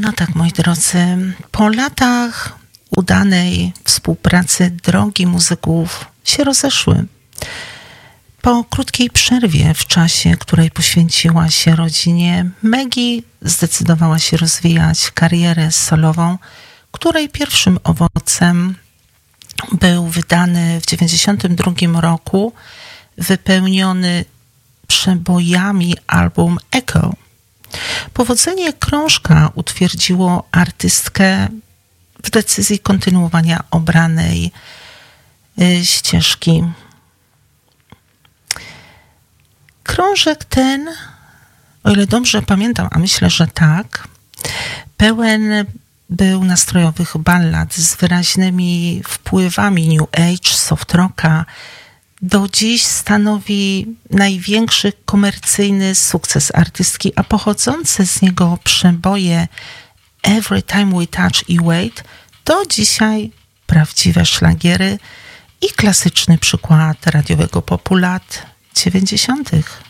No tak, moi drodzy, po latach udanej współpracy drogi muzyków się rozeszły. Po krótkiej przerwie w czasie, której poświęciła się rodzinie, Maggie zdecydowała się rozwijać karierę solową, której pierwszym owocem był wydany w 1992 roku wypełniony przebojami album Echo. Powodzenie krążka utwierdziło artystkę w decyzji kontynuowania obranej ścieżki. Krążek ten, o ile dobrze pamiętam, a myślę, że tak, pełen był nastrojowych ballad z wyraźnymi wpływami New Age, soft rocka. Do dziś stanowi największy komercyjny sukces artystki, a pochodzące z niego przeboje Every Time We Touch i Wait to dzisiaj prawdziwe szlagiery i klasyczny przykład radiowego popu lat 90.